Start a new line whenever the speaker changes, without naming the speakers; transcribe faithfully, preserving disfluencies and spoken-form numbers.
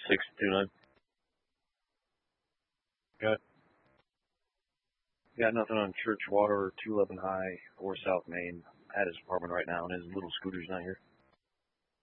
six two nine. Got got nothing on Church Water, two eleven High, or South Main at his apartment right now, and his little scooter's not here.